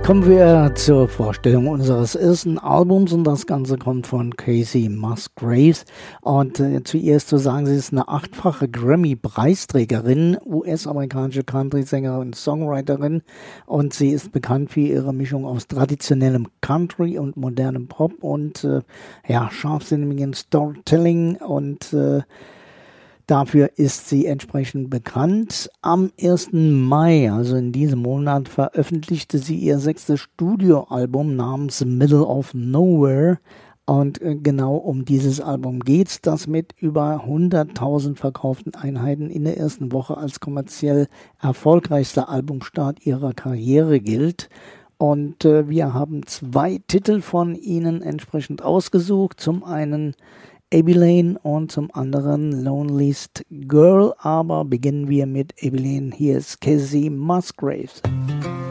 Kommen wir zur Vorstellung unseres ersten Albums und das Ganze kommt von Kacey Musgraves und zu ihr ist zu sagen, sie ist eine 8-fache Grammy-Preisträgerin, US-amerikanische Country-Sängerin und Songwriterin und sie ist bekannt für ihre Mischung aus traditionellem Country und modernem Pop und scharfsinnigen Storytelling und dafür ist sie entsprechend bekannt. Am 1. Mai, also in diesem Monat, veröffentlichte sie ihr 6. Studioalbum namens Middle of Nowhere. Und genau um dieses Album geht's, das mit über 100.000 verkauften Einheiten in der ersten Woche als kommerziell erfolgreichster Albumstart ihrer Karriere gilt. Und wir haben 2 Titel von ihnen entsprechend ausgesucht. Zum einen Abilene und zum anderen Loneliest Girl, aber beginnen wir mit Abilene. Hier ist Kacey Musgraves.